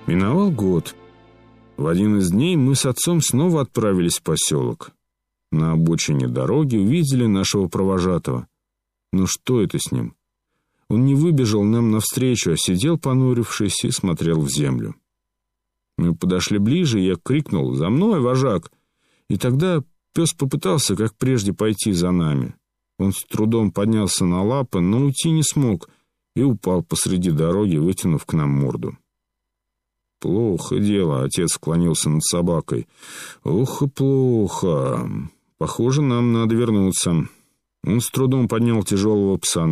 Миновал год. В один из дней мы с отцом снова отправились в поселок. На обочине дороги увидели нашего провожатого. Ну что это с ним? Он не выбежал нам навстречу, а сидел, понурившись, и смотрел в землю. Мы подошли ближе, и я крикнул: «За мной, вожак!» И тогда пес попытался, как прежде, пойти за нами. Он с трудом поднялся на лапы, но уйти не смог и упал посреди дороги, вытянув к нам морду. «Плохо дело», — отец склонился над собакой. «Ох и плохо. Похоже, нам надо вернуться». Он с трудом поднял тяжелого пса